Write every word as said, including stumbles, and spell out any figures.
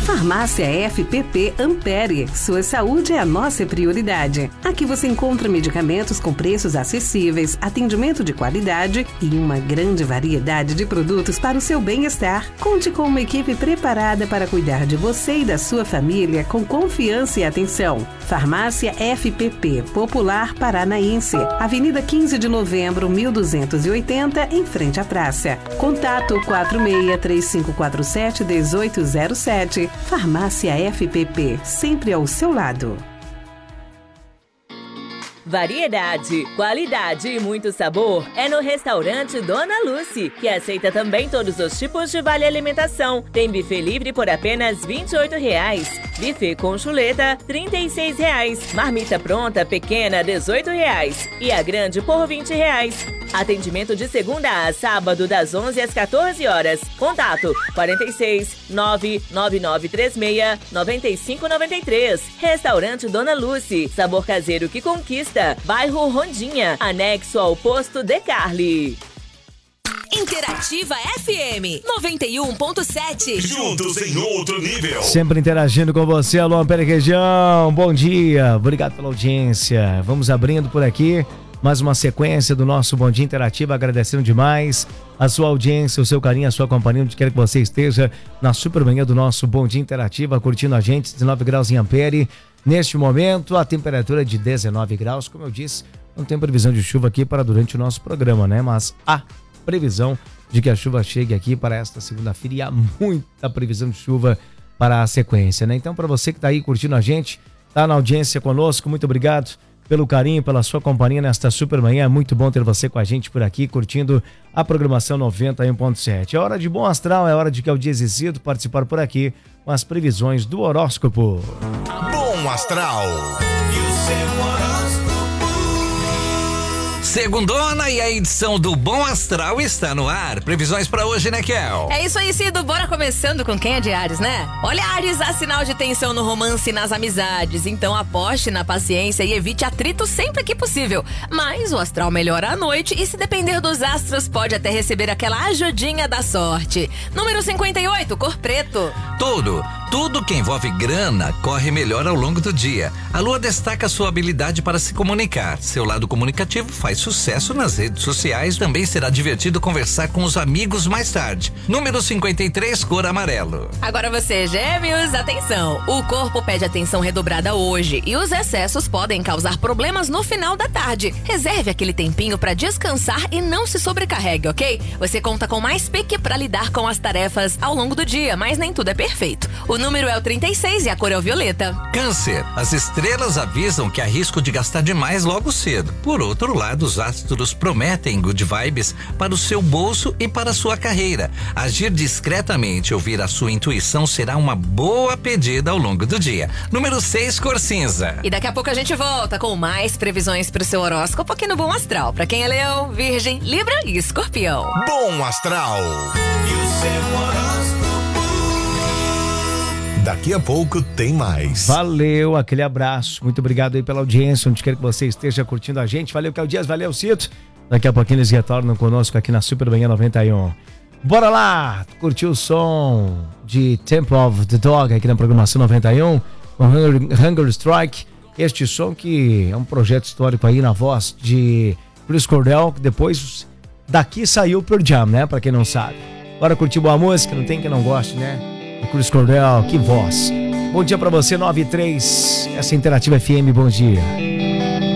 Farmácia F P P Ampere. Sua saúde é a nossa prioridade. Aqui você encontra medicamentos com preços acessíveis, atendimento de qualidade e uma grande variedade de produtos para o seu bem-estar. Conte com uma equipe preparada para cuidar de você e da sua família com confiança e atenção. Farmácia F P P Popular Paranaense, Avenida quinze de Novembro, mil duzentos e oitenta, em frente à praça. Contato quatro seis três cinco quatro sete um oito zero sete. Farmácia F P P, sempre ao seu lado. Variedade, qualidade e muito sabor é no restaurante Dona Lucy, que aceita também todos os tipos de vale alimentação. Tem buffet livre por apenas vinte e oito reais, buffet com chuleta trinta e seis reais, marmita pronta pequena dezoito reais e a grande por vinte reais. Atendimento de segunda a sábado das onze às quatorze horas. Contato quarenta e seis, nove nove nove três seis, nove cinco nove três. Restaurante Dona Lucy, sabor caseiro que conquista. Bairro Rondinha, anexo ao posto De Carli. Interativa F M noventa e um ponto sete. Juntos em outro nível. Sempre interagindo com você, alô Ampere Região. Bom dia, obrigado pela audiência. Vamos abrindo por aqui mais uma sequência do nosso Bom Dia Interativa, agradecendo demais a sua audiência, o seu carinho, a sua companhia, onde quer que você esteja, na super manhã do nosso Bom Dia Interativa, curtindo a gente, dezenove graus em Ampere. Neste momento, a temperatura é de dezenove graus, como eu disse, não tem previsão de chuva aqui para durante o nosso programa, né? Mas há previsão de que a chuva chegue aqui para esta segunda-feira e há muita previsão de chuva para a sequência, né? Então, para você que está aí curtindo a gente, está na audiência conosco, muito obrigado pelo carinho, pela sua companhia nesta super manhã. É muito bom ter você com a gente por aqui, curtindo a programação noventa e um ponto sete. É hora de Bom Astral, é hora de que o dia decido participar por aqui com as previsões do horóscopo. Bom Astral. E o seu horóscopo. Segundona e a edição do Bom Astral está no ar. Previsões para hoje, né, Kel? É isso aí, Cido. Bora começando com quem é de Áries, né? Olha, Áries, há sinal de tensão no romance e nas amizades. Então aposte na paciência e evite atrito sempre que possível. Mas o astral melhora à noite e, se depender dos astros, pode até receber aquela ajudinha da sorte. Número cinquenta e oito, cor preto. Touro. Tudo que envolve grana corre melhor ao longo do dia. A lua destaca sua habilidade para se comunicar. Seu lado comunicativo faz sucesso nas redes sociais. Também será divertido conversar com os amigos mais tarde. Número cinquenta e três, cor amarelo. Agora você, Gêmeos, atenção. O corpo pede atenção redobrada hoje e os excessos podem causar problemas no final da tarde. Reserve aquele tempinho para descansar e não se sobrecarregue, ok? Você conta com mais pique para lidar com as tarefas ao longo do dia, mas nem tudo é perfeito. O número é o trinta e seis e a cor é o violeta. Câncer. As estrelas avisam que há risco de gastar demais logo cedo. Por outro lado, os astros prometem good vibes para o seu bolso e para a sua carreira. Agir discretamente e ouvir a sua intuição será uma boa pedida ao longo do dia. Número seis, cor cinza. E daqui a pouco a gente volta com mais previsões para o seu horóscopo aqui no Bom Astral. Para quem é Leão, Virgem, Libra e Escorpião. Bom Astral. E o seu horóscopo. Daqui a pouco tem mais. Valeu, aquele abraço. Muito obrigado aí pela audiência, onde quer que você esteja curtindo a gente. Valeu, Kel Dias, valeu, Cito. Daqui a pouquinho eles retornam conosco aqui na Super Manhã noventa e um. Bora lá, curtir o som de Temple of the Dog aqui na programação noventa e um, com Hunger, Hunger Strike. Este som que é um projeto histórico aí na voz de Chris Cornell, que depois daqui saiu o Pearl Jam, né? Pra quem não sabe. Bora curtir boa música, não tem quem não goste, né? Chris Cornell, que voz. Bom dia pra você, nove e três. Essa é a Interativa F M, bom dia.